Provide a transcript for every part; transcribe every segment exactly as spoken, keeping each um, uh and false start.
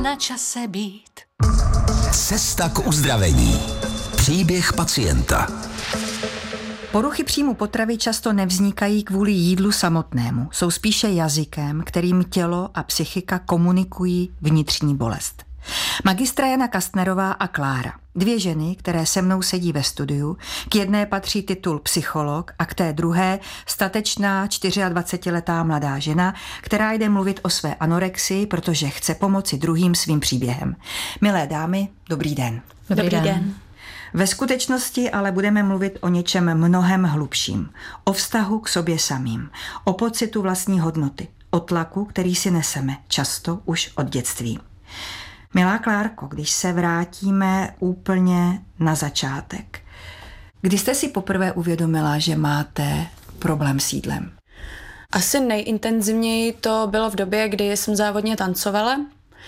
na čase být. Cesta k uzdravení. Příběh pacienta. Poruchy příjmu potravy často nevznikají kvůli jídlu samotnému. Jsou spíše jazykem, kterým tělo a psychika komunikují vnitřní bolest. Magistra Jana Kastnerová a Klára. Dvě ženy, které se mnou sedí ve studiu. K jedné patří titul psycholog a k té druhé statečná dvacetičtyřletá mladá žena, která jde mluvit o své anorexii, protože chce pomoci druhým svým příběhem. Milé dámy, dobrý den. Dobrý, dobrý den. den. Ve skutečnosti ale budeme mluvit o něčem mnohem hlubším. O vztahu k sobě samým. O pocitu vlastní hodnoty. O tlaku, který si neseme, často už od dětství. Milá Klárko, když se vrátíme úplně na začátek. Kdy jste si poprvé uvědomila, že máte problém s jídlem? Asi nejintenzivněji to bylo v době, kdy jsem závodně tancovala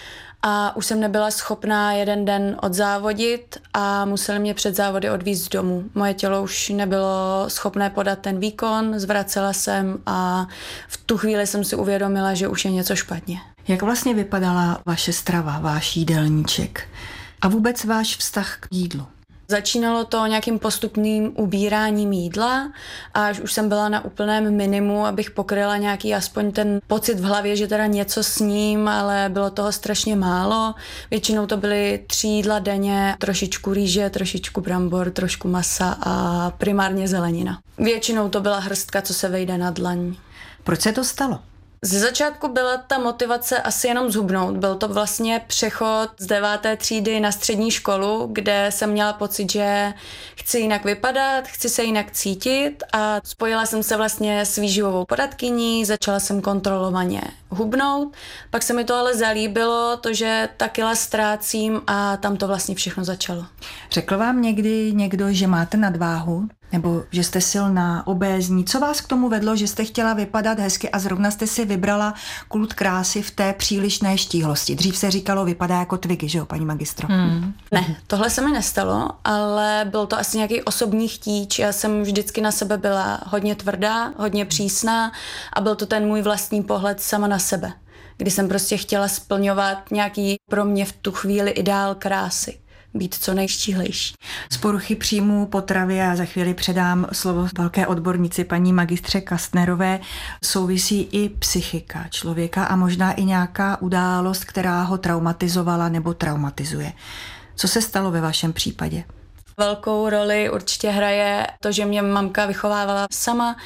a už jsem nebyla schopná jeden den odzávodit a museli mě před závody odvízt domů. Moje tělo už nebylo schopné podat ten výkon, zvracela jsem a v tu chvíli jsem si uvědomila, že už je něco špatně. Jak vlastně vypadala vaše strava, váš jídelníček a vůbec váš vztah k jídlu? Začínalo to nějakým postupným ubíráním jídla a až už jsem byla na úplném minimu, abych pokryla nějaký aspoň ten pocit v hlavě, že teda něco sním, ale bylo toho strašně málo. Většinou to byly tři jídla denně, trošičku rýže, trošičku brambor, trošku masa a primárně zelenina. Většinou to byla hrstka, co se vejde na dlaň. Proč se to stalo? Ze začátku byla ta motivace asi jenom zhubnout. Byl to vlastně přechod z deváté třídy na střední školu, kde jsem měla pocit, že chci jinak vypadat, chci se jinak cítit a spojila jsem se vlastně s výživovou poradkyní, začala jsem kontrolovaně hubnout, pak se mi to ale zalíbilo, to, že ta kila ztrácím a tam to vlastně všechno začalo. Řekl vám někdy někdo, že máte nadváhu? Nebo že jste silná, obézní? Co vás k tomu vedlo, že jste chtěla vypadat hezky a zrovna jste si vybrala kult krásy v té přílišné štíhlosti? Dřív se říkalo, vypadá jako Twiggy, že jo, paní magistro? Hmm. Ne, tohle se mi nestalo, ale byl to asi nějaký osobní chtíč. Já jsem vždycky na sebe byla hodně tvrdá, hodně přísná a byl to ten můj vlastní pohled sama na sebe, kdy jsem prostě chtěla splňovat nějaký pro mě v tu chvíli ideál krásy. Být co nejštíhlejší. Z poruchy příjmu potravy, a za chvíli předám slovo velké odbornici paní magistře Kastnerové, souvisí i psychika člověka a možná i nějaká událost, která ho traumatizovala nebo traumatizuje. Co se stalo ve vašem případě? Velkou roli určitě hraje to, že mě mamka vychovávala sama,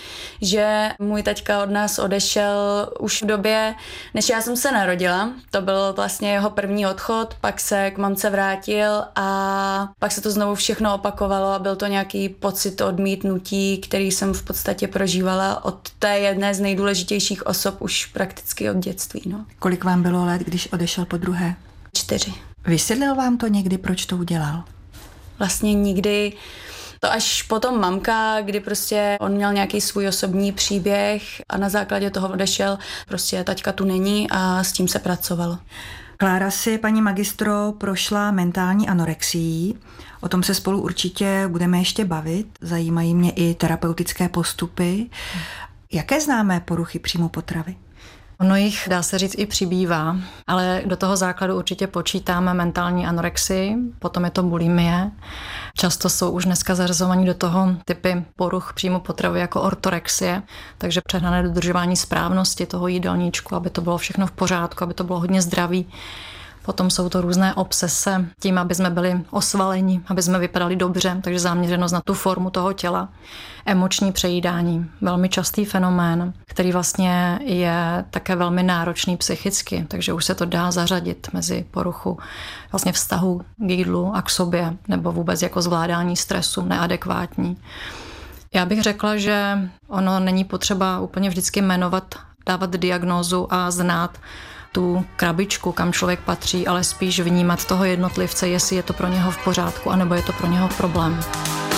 že můj taťka od nás odešel už v době, než já jsem se narodila. To byl vlastně jeho první odchod, pak se k mamce vrátil a pak se to znovu všechno opakovalo a byl to nějaký pocit odmítnutí, který jsem v podstatě prožívala od té jedné z nejdůležitějších osob už prakticky od dětství. No. Kolik vám bylo let, když odešel po druhé? Čtyři. Vysvětlil vám to někdy, proč to udělal? Vlastně nikdy. To až potom mamka, kdy prostě on měl nějaký svůj osobní příběh a na základě toho odešel. Prostě taťka tu není a s tím se pracovalo. Klára si, paní magistro, prošla mentální anorexií. O tom se spolu určitě budeme ještě bavit. Zajímají mě i terapeutické postupy. Jaké známé poruchy příjmu potravy? Ono jich, dá se říct, i přibývá, ale do toho základu určitě počítáme mentální anorexii, potom je to bulimie. Často jsou už dneska zařazovaní do toho typy poruch příjmu potravy jako ortorexie, takže přehnané dodržování správnosti toho jídelníčku, aby to bylo všechno v pořádku, aby to bylo hodně zdravý. Potom jsou to různé obsese tím, aby jsme byli osvaleni, aby jsme vypadali dobře, takže zaměřenost na tu formu toho těla. Emoční přejídání, velmi častý fenomén, který vlastně je také velmi náročný psychicky, takže už se to dá zařadit mezi poruchu vlastně vztahu k jídlu a k sobě, nebo vůbec jako zvládání stresu neadekvátní. Já bych řekla, že ono není potřeba úplně vždycky jmenovat, dávat diagnózu a znát tu krabičku, kam člověk patří, ale spíš vnímat toho jednotlivce, jestli je to pro něho v pořádku, anebo je to pro něho problém.